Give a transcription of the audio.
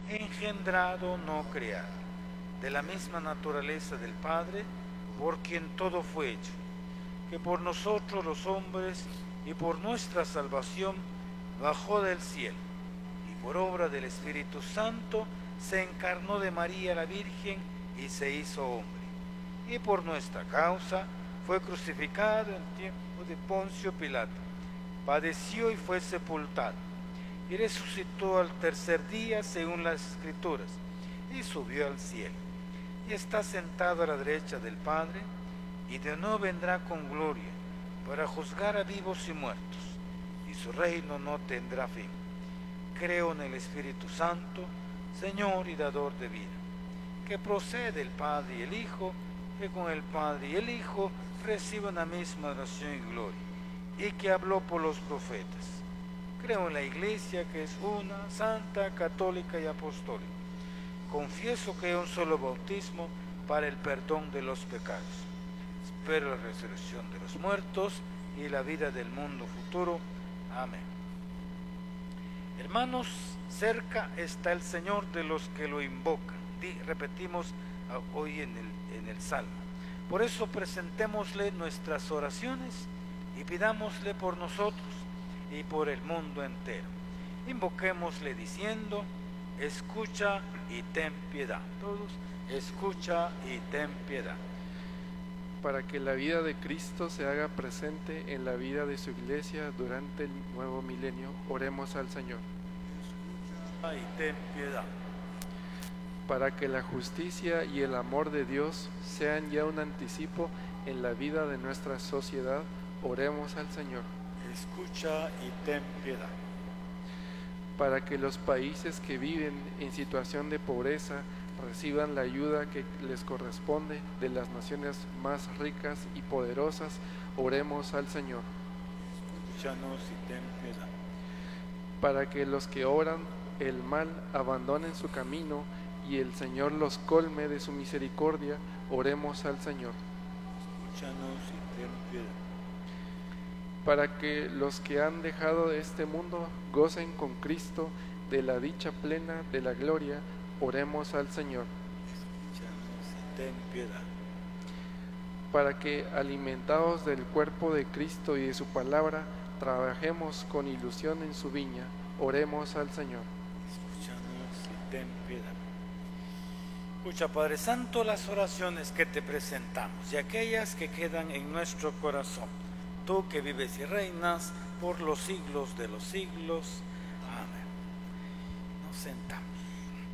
engendrado, no creado, de la misma naturaleza del Padre, por quien todo fue hecho, que por nosotros los hombres y por nuestra salvación bajó del cielo, y por obra del Espíritu Santo se encarnó de María la Virgen y se hizo hombre, y por nuestra causa fue crucificado en tiempo de Poncio Pilato, padeció y fue sepultado, y resucitó al tercer día según las Escrituras, y subió al cielo, y está sentado a la derecha del Padre, y de nuevo vendrá con gloria para juzgar a vivos y muertos, y su reino no tendrá fin. Creo en el Espíritu Santo, Señor y dador de vida, que procede del Padre y el Hijo, que con el Padre y el Hijo reciben la misma adoración y gloria, y que habló por los profetas. Creo en la Iglesia, que es una, santa, católica y apostólica. Confieso que hay un solo bautismo para el perdón de los pecados. Espero la resurrección de los muertos y la vida del mundo futuro. Amén. Hermanos, cerca está el Señor de los que lo invocan. Repetimos hoy en el Salmo. Por eso presentémosle nuestras oraciones y pidámosle por nosotros y por el mundo entero. Invoquémosle diciendo: escucha y ten piedad. Todos, escucha y ten piedad. Para que la vida de Cristo se haga presente en la vida de su iglesia durante el nuevo milenio, oremos al Señor. Escucha y ten piedad. Para que la justicia y el amor de Dios sean ya un anticipo en la vida de nuestra sociedad, oremos al Señor. Escucha y ten piedad. Para que los países que viven en situación de pobreza reciban la ayuda que les corresponde de las naciones más ricas y poderosas, oremos al Señor. Escúchanos y ten piedad. Para que los que obran el mal abandonen su camino y el Señor los colme de su misericordia, oremos al Señor. Escúchanos y ten piedad. Para que los que han dejado este mundo gocen con Cristo de la dicha plena de la gloria, oremos al Señor. Escúchanos y ten piedad. Para que, alimentados del cuerpo de Cristo y de su palabra, trabajemos con ilusión en su viña, oremos al Señor. Escúchanos y ten piedad. Escucha, Padre Santo, las oraciones que te presentamos y aquellas que quedan en nuestro corazón. Tú que vives y reinas por los siglos de los siglos. Amén. Nos sentamos.